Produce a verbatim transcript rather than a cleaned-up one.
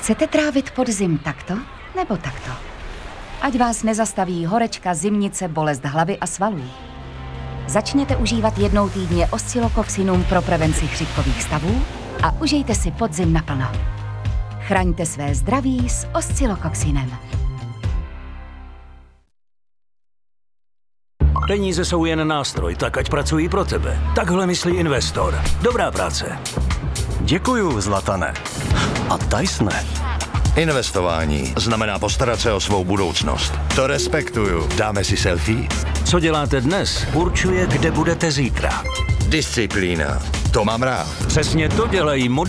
Chcete trávit podzim takto nebo takto? Ať vás nezastaví horečka, zimnice, bolest hlavy a svalů. Začněte užívat jednou týdně Oscillococcinum pro prevenci chřipkových stavů a užijte si podzim naplno. Chraňte své zdraví s Oscillococcinem. Peníze jsou jen nástroj, tak ať pracují pro tebe. Takhle myslí investor. Dobrá práce. Děkuju, Zlatane. A Tysone. Investování znamená postarat se o svou budoucnost. To respektuju. Dáme si selfie? Co děláte dnes, určuje, kde budete zítra. Disciplína. To mám rád. Přesně to dělají moderní